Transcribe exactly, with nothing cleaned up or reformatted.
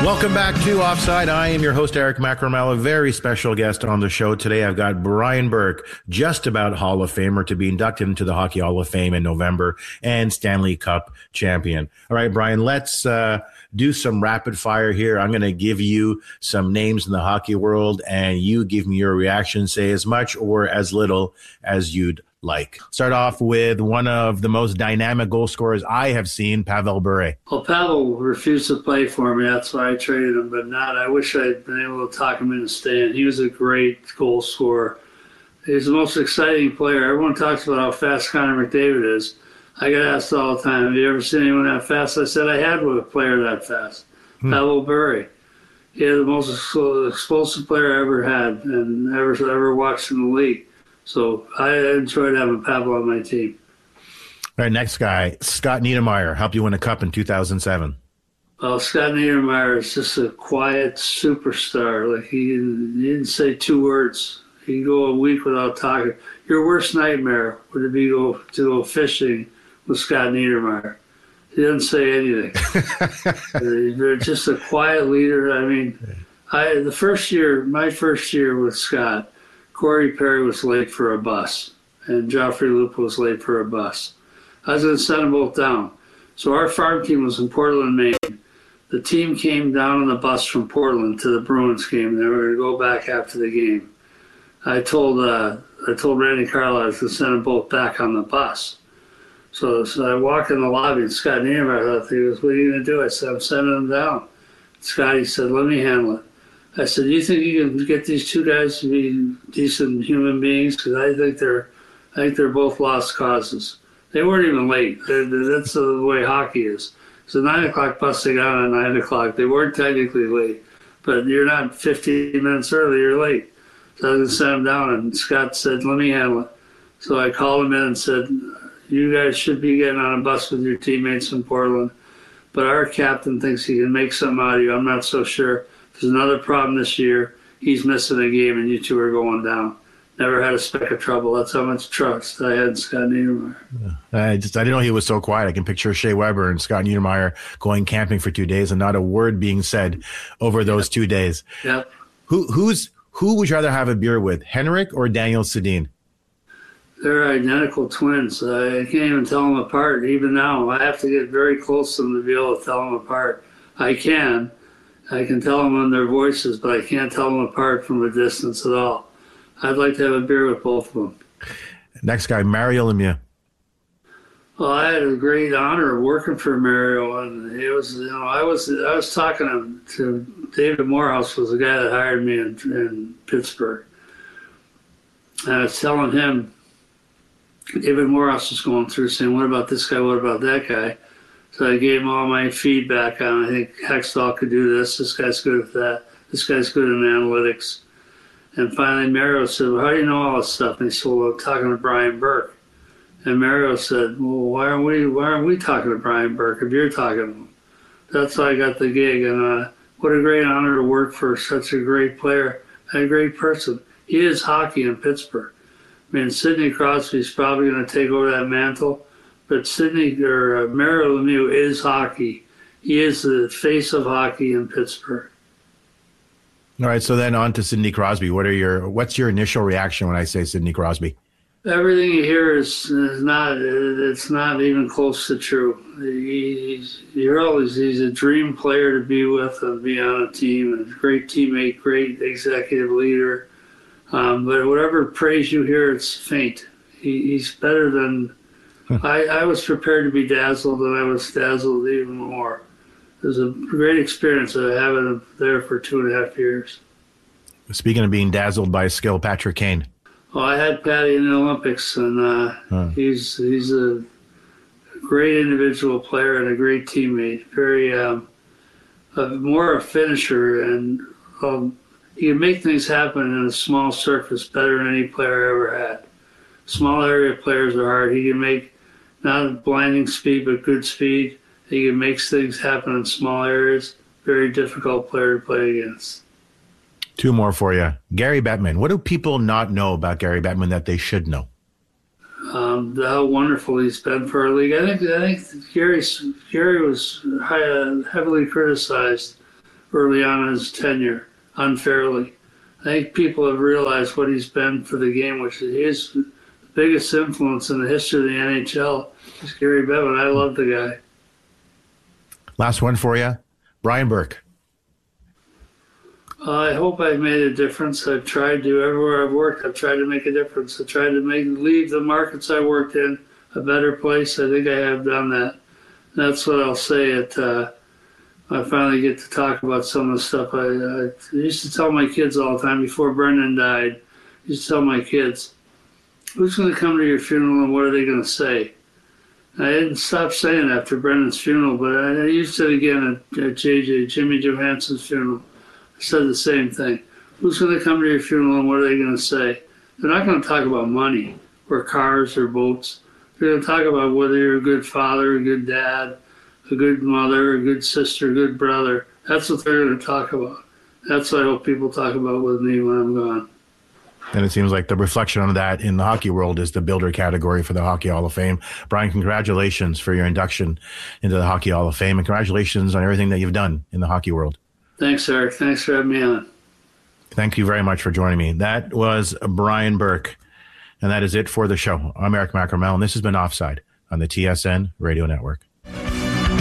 Welcome back to Offside. I am your host, Eric Macramel. A very special guest on the show today. I've got Brian Burke, just about Hall of Famer, to be inducted into the Hockey Hall of Fame in November, and Stanley Cup champion. All right, Brian, let's uh, do some rapid fire here. I'm going to give you some names in the hockey world, and you give me your reaction. Say as much or as little as you'd like. Start off with one of the most dynamic goal scorers I have seen, Pavel Bure. Well, Pavel refused to play for me. That's why I traded him, but not. I wish I'd been able to talk him into staying. He was a great goal scorer. He's the most exciting player. Everyone talks about how fast Connor McDavid is. I get asked all the time, have you ever seen anyone that fast? I said I had with a player that fast. Hmm. Pavel Bure. He had the most explosive player I ever had and ever, ever watched in the league. So I enjoyed having Pavel on my team. All right, next guy, Scott Niedermayer, helped you win a cup in two thousand seven. Well, Scott Niedermayer is just a quiet superstar. Like he, he didn't say two words. He'd go a week without talking. Your worst nightmare would be go to go fishing with Scott Niedermayer. He didn't say anything. They're just a quiet leader. I mean, I the first year, my first year with Scott, Corey Perry was late for a bus, and Joffrey Lupo was late for a bus. I was going to send them both down. So our farm team was in Portland, Maine. The team came down on the bus from Portland to the Bruins game. They were going to go back after the game. I told uh, I told Randy Carlyle I was going to send them both back on the bus. So, so I walk in the lobby, and Scott Niedermayer thought, he goes, what are you going to do? I said, I'm sending them down. Scotty said, let me handle it. I said, do you think you can get these two guys to be decent human beings? Because I think they're, I think they're both lost causes. They weren't even late. They're, they're, that's the way hockey is. So nine o'clock bus, they got on at nine o'clock. They weren't technically late, but you're not fifteen minutes early. You're late. So I was going to send them down, and Scott said, "Let me handle it." So I called him in and said, "You guys should be getting on a bus with your teammates in Portland, but our captain thinks he can make something out of you. I'm not so sure. There's another problem this year. He's missing a game, and you two are going down." Never had a speck of trouble. That's how much trust I had in Scott Niedermayer. I just I didn't know he was so quiet. I can picture Shea Weber and Scott Niedermayer going camping for two days and not a word being said over those Yep. two days. Yep. Who who's who would you rather have a beer with, Henrik or Daniel Sedin? They're identical twins. I can't even tell them apart. Even now, I have to get very close to them to be able to tell them apart. I can. I can tell them on their voices, but I can't tell them apart from a distance at all. I'd like to have a beer with both of them. Next guy, Mario Lemieux. Well, I had a great honor of working for Mario, and it was, you know, I was I was talking to, to David Morehouse, was the guy that hired me in, in Pittsburgh. And I was telling him, David Morehouse was going through saying, what about this guy, what about that guy? So I gave him all my feedback on, I think Hextall could do this, this guy's good at that, this guy's good in analytics. And finally Mario said, well, how do you know all this stuff? And he said, well, I'm talking to Brian Burke. And Mario said, well, why aren't we, why aren't we talking to Brian Burke if you're talking to him? That's how I got the gig. And uh, what a great honor to work for such a great player and a great person. He is hockey in Pittsburgh. I mean, Sidney Crosby's probably going to take over that mantle, but Sidney or uh, Mario Lemieux is hockey. He is the face of hockey in Pittsburgh. All right, so then on to Sidney Crosby. What are your what's your initial reaction when I say Sidney Crosby? Everything you hear is, is not it's not even close to true. He, he's you're always he's a dream player to be with and be on a team, and a great teammate, great executive leader. Um, but whatever praise you hear, it's faint. He, he's better than I, I was prepared to be dazzled, and I was dazzled even more. It was a great experience of having him there for two and a half years. Speaking of being dazzled by skill, Patrick Kane. Well, I had Patty in the Olympics, and uh, huh. he's he's a great individual player and a great teammate. Very um, a, more a finisher, and um, he can make things happen in a small surface better than any player I ever had. Small area players are hard. He can make not blinding speed, but good speed. He can make things happen in small areas. Very difficult player to play against. Two more for you. Gary Bettman. What do people not know about Gary Bettman that they should know? Um, how wonderful he's been for our league. I think I think Gary's, Gary was high, uh, heavily criticized early on in his tenure unfairly. I think people have realized what he's been for the game, which is his the biggest influence in the history of the N H L. Is Gary Bettman. I love the guy. Last one for you, Brian Burke. Uh, I hope I've made a difference. I've tried to, everywhere I've worked, I've tried to make a difference. I've tried to make leave the markets I worked in a better place. I think I have done that. And that's what I'll say at uh, I finally get to talk about some of the stuff I, I used to tell my kids all the time before Brendan died. I used to tell my kids, who's going to come to your funeral and what are they going to say? And I didn't stop saying that after Brendan's funeral, but I, I used it again at, at J J, Jimmy Johansson's funeral. I said the same thing. Who's going to come to your funeral and what are they going to say? They're not going to talk about money or cars or boats. They're going to talk about whether you're a good father, a good dad, a good mother, a good sister, a good brother. That's what they're going to talk about. That's what I hope people talk about with me when I'm gone. And it seems like the reflection on that in the hockey world is the builder category for the Hockey Hall of Fame. Brian, congratulations for your induction into the Hockey Hall of Fame, and congratulations on everything that you've done in the hockey world. Thanks, Eric. Thanks for having me on. Thank you very much for joining me. That was Brian Burke, and that is it for the show. I'm Eric Mackermell, and this has been Offside on the T S N Radio Network.